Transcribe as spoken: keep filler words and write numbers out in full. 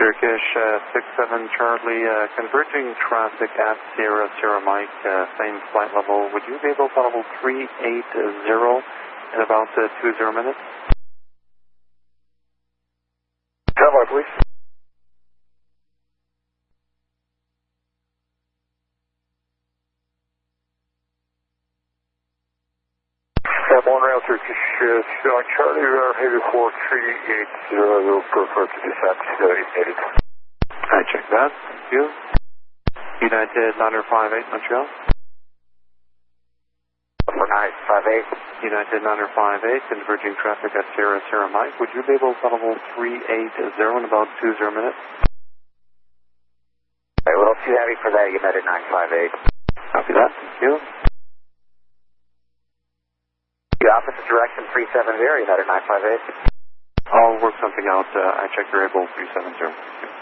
Turkish uh, six seven Charlie, uh, converging traffic at Sierra Sierra Mike, uh, same flight level. Would you be able to level three eight zero in about uh, two zero minutes? Standby, please. Cab one rail Turkish uh, Charlie, we are heavy for three eight zero, we'll prefer to descend uh, if needed. I check that, thank you. United nine five eight Montreal. For nine five eight. United nine five eight, converging traffic at Sierra Sierra Mike. Would you be able to level three eight zero in about two zero minutes? A little too heavy for that, United nine five eight. Copy that, thank you. The opposite direction three seven zero, United nine five eight. I'll work something out. Uh, I check your able three seven zero.